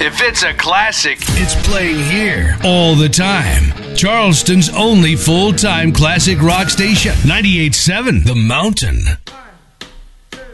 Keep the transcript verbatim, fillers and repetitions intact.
If it's a classic, it's playing here all the time. Charleston's only full-time classic rock station, ninety-eight point seven The Mountain.